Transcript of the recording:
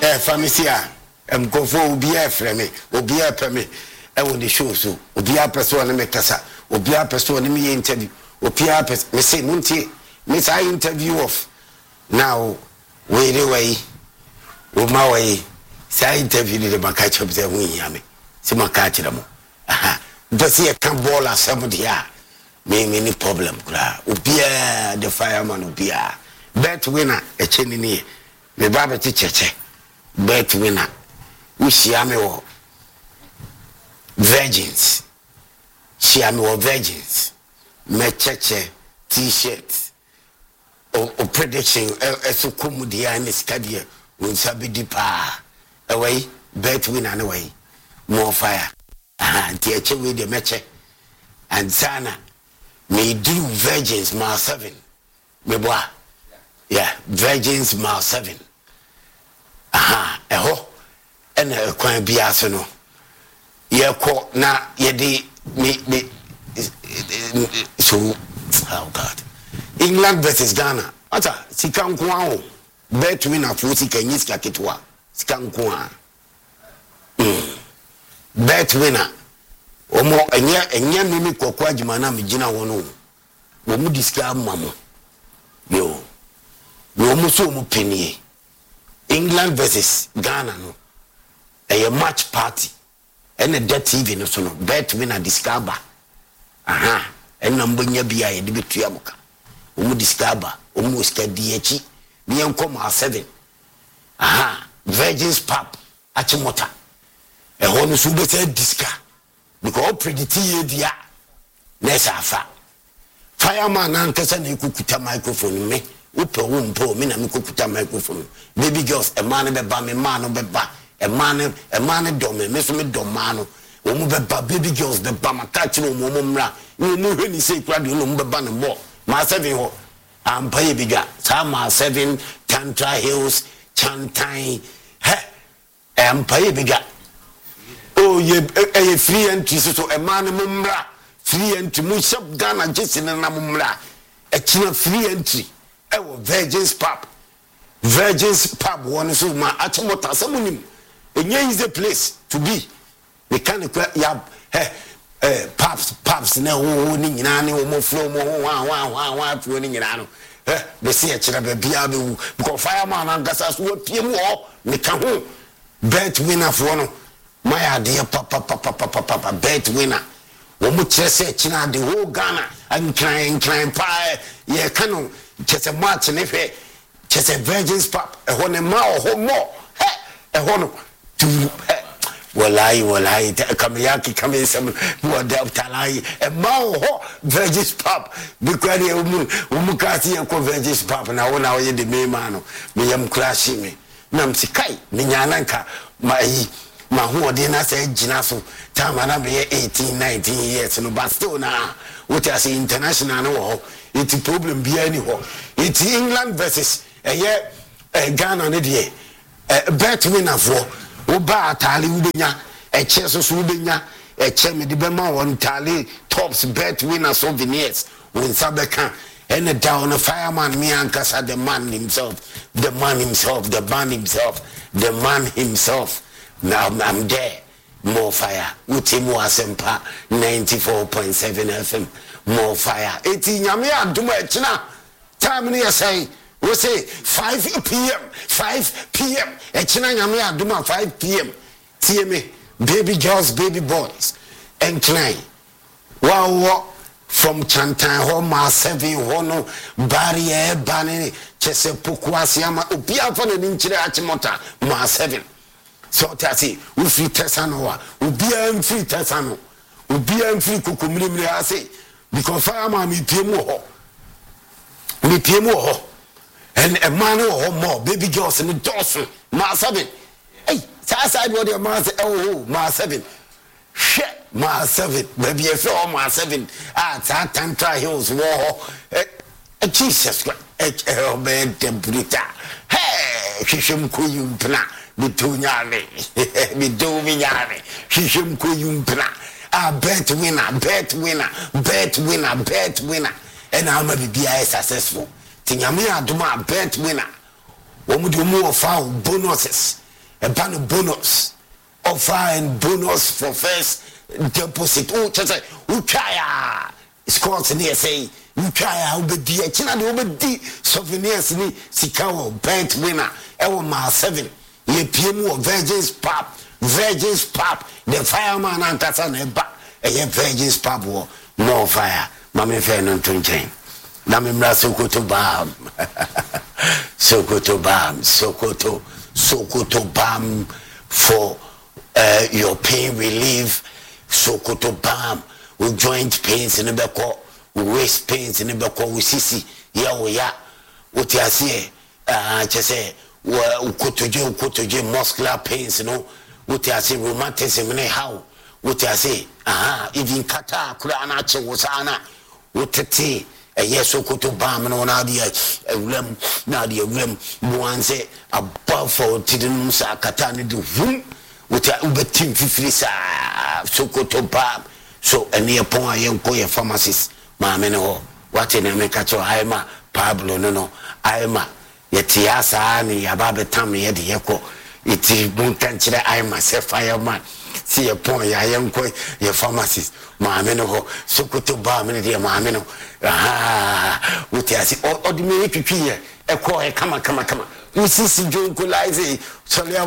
famisia mkofo obia freme obia peme e wo the show so obia person na mekasa obia person na me interview obia person me say muntie me say interview of now way o ma way say interview ni de maka chop say hu ya me se maka kire mo aha but e can ball asem dia me ni problem kura obia the fireman obia bet winner e cheni ni me ba be cheche bet winner usiame wo virgins siame wo virgins me cheche t-shirt o prediction so komudia ni skadia unsabi dipa away bet winner no way more fire anti eche we de meche and sana me do virgins mile 7 me boy yeah virgins mile 7 eho ena kwan bia so no ye ko na ye de me so oh god England versus Ghana ata sika nko aho bet winner for sika nyiska ketwa sika nko a bet winner omo enya mimi kokwa adwuma na megina ho no wo mu diska mamo yo mu so mu penie England versus Ghana no a match party and a dead TV no so no bet winner discover and number nya bia ye de betua muka omu discover omu skadi achi ni enkom a 7 virgins pub achimota e ho no so be say disca because predict ye dia nessa afa fireman ankasa na ikukuta microphone me upe wumpo me na me kukuta microphone baby girls e man be ba me man be ba e man do me so me do man o mu be ba baby girls be ba maka kire o mu mra no hwani say kwade no mu be ba ne mo ma 7 ho ampa ye biga sa ma 7 Tantra Hills Chantai ampa ye biga oh ye free entry so e man mu mra free entry mu shop Ghana jesi na mu mra e kina free entry ewo virgins pub one so ma achimota samunim enye is a place to be we can ya pubs na wo ni nyina ne wo mo flow mo wa afro ni nyina no be se e kira be bia be because fireman angasa so pie mu ho me ka ho bet winner for no my idea papa bet winner wo mu kire se kina the whole Ghana and crying pie ye kanu kese match ne hwe kese virgins pub e ho ne ma ho mo e ho no tu wallahi kamiyaki kamisem wo da talai e ma ho virgins pub because ye umu kasi ye ko virgins pub na wona wo ye de me ma no me yam crash me nam sikai me nyana nka ma ho de na say gina so time na be 18-19 years no but still na what I say international no it's problem be any ho it's England versus Ghana ne de bet winner for oba atale ubenya eche so ubenya eche me de be ma won tale tops bet winner souvenirs when sabeka and down a fireman me ankasa the man himself now I'm there more fire utimu asempa 94.7 FM more fire 18 nyame aduma echina time ne say we say 5 p.m. echina nyame aduma 5 p.m. TMA baby girls baby boys incline wow from Chantan home ma 7 hono barrier banene chese pokuasi ama obia fa na nchire achimota ma 7 so tati we free tesano obia free tesano obia free kokomrimri ase because fireman me piemu ho and a man ho more baby girls in the dozen ma 7 hey side what your man say oh ma 7 shit ma 7 baby you feel ma 7 Tantra Hills war Jesus Christ man temperature hey shishim kuyumpna bitunyane biduminyane shishim kuyumpna bet winner and I'm be successful tinyame aduma bet winner wo mu de mu ofa bonuses a ban bonus offer and bonus for first deposit. Oh, just say ukaya scores in here say ukaya obedi e china de obedi souvenirs ni sikawo bent winner ewo ma 7 ye PM of Virgin's Pub the fireman antasa na ba e Virgin's Pub wo no fire mama fe no tonchen na me mra Sokoto Balm for your pain relief. Sokoto Balm with joint pains in the back, waist pains in the back, with sisi ya what you say just say ukotoje muscular pains, you know what you say rheumatism in how what you say even kata kura na che wosana what te yes, Sokoto Balm no na dia rem one say above for tidum sa kata ne do vum with a ubetim fifiri sa Sokoto Balm so ene pon ayen ko ye pharmacist ma me no what in America to Aima Pablo no Aima yeti asa ni yababe tam ye de yeko iti bunkan kire Aima se fireman see a pon ya yen ko ye pharmacist ma me no Sokoto Balm ne de ma me no what ya see ordinary pipi e ko e kama we see jonko live so